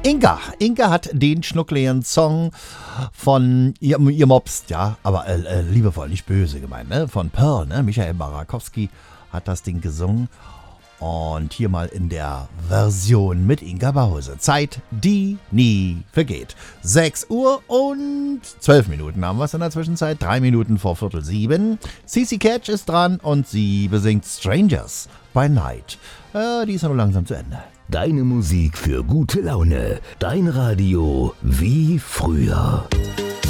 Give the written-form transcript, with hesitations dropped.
Inga hat den schnuckligen Song von ihr Mobst, ja, aber liebevoll, nicht böse gemeint, ne? Von Pearl, ne? Michael Barakowski hat das Ding gesungen. Und hier mal in der Version mit Inga Bause. Zeit, die nie vergeht. 6 Uhr und 12 Minuten haben wir es in der Zwischenzeit. 3 Minuten vor 6:45. CC Catch ist dran und sie besingt Strangers by Night. Die ist ja nur langsam zu Ende. Deine Musik für gute Laune. Dein Radio wie früher.